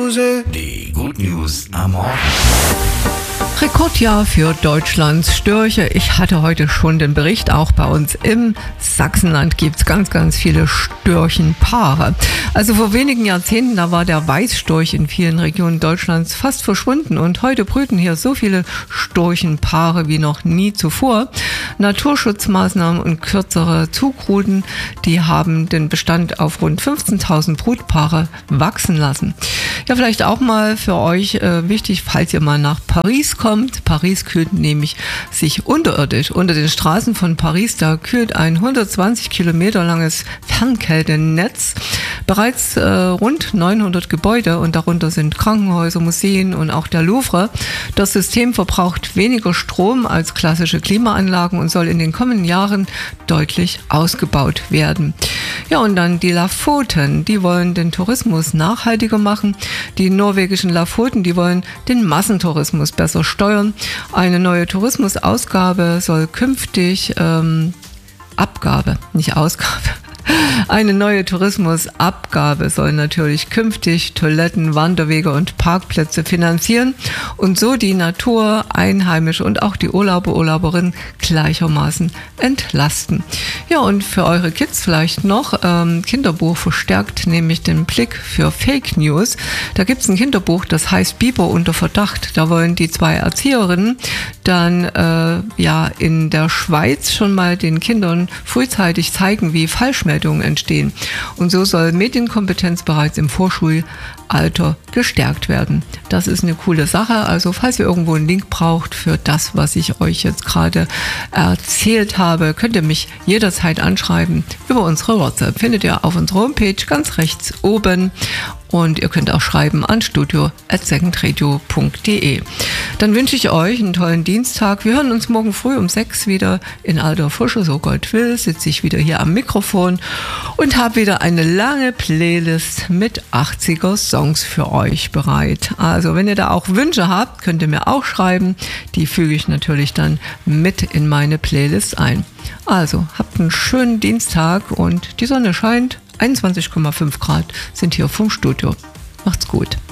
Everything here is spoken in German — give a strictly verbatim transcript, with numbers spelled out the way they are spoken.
News. Die Good News am Morgen. Rekordjahr für Deutschlands Störche. Ich hatte heute schon den Bericht, auch bei uns im Sachsenland gibt es ganz, ganz viele Störchenpaare. Also vor wenigen Jahrzehnten, da war der Weißstorch in vielen Regionen Deutschlands fast verschwunden und heute brüten hier so viele Storchenpaare wie noch nie zuvor. Naturschutzmaßnahmen und kürzere Zugrouten, die haben den Bestand auf rund fünfzehntausend Brutpaare wachsen lassen. Ja, vielleicht auch mal für euch äh, wichtig, falls ihr mal nach Paris kommt. Paris kühlt nämlich sich unterirdisch. Unter den Straßen von Paris, da kühlt ein hundertzwanzig Kilometer langes Fernkältenetz. Bereits äh, rund neunhundert Gebäude und darunter sind Krankenhäuser, Museen und auch der Louvre. Das System verbraucht weniger Strom als klassische Klimaanlagen und soll in den kommenden Jahren deutlich ausgebaut werden. Ja, und dann die Lofoten, die wollen den Tourismus nachhaltiger machen. Die norwegischen Lofoten, die wollen den Massentourismus besser steuern. Eine neue Tourismusausgabe soll künftig, ähm, Abgabe, nicht Ausgabe, eine neue Tourismusabgabe soll natürlich künftig Toiletten, Wanderwege und Parkplätze finanzieren und so die Natur, Einheimische und auch die Urlauber, Urlauberinnen gleichermaßen entlasten. Ja, und für eure Kids vielleicht noch, ähm, Kinderbuch verstärkt nämlich den Blick für Fake News. Da gibt es ein Kinderbuch, das heißt Biber unter Verdacht. Da wollen die zwei Erzieherinnen dann äh, ja in der Schweiz schon mal den Kindern frühzeitig zeigen, wie Falschmeldungen entstehen. Und so soll Medienkompetenz bereits im Vorschulalter gestärkt werden. Das ist eine coole Sache. Also falls ihr irgendwo einen Link braucht für das, was ich euch jetzt gerade erzählt habe, könnt ihr mich jederzeit anschreiben über unsere WhatsApp. Findet ihr auf unserer Homepage ganz rechts oben. Und ihr könnt auch schreiben an studio at second-radio punkt de. Dann wünsche ich euch einen tollen Dienstag. Wir hören uns morgen früh um sechs wieder in alter Frische, so Gott will, sitze ich wieder hier am Mikrofon und habe wieder eine lange Playlist mit achtziger Songs für euch bereit. Also wenn ihr da auch Wünsche habt, könnt ihr mir auch schreiben. Die füge ich natürlich dann mit in meine Playlist ein. Also habt einen schönen Dienstag und die Sonne scheint. einundzwanzig Komma fünf Grad sind hier vom Studio. Macht's gut.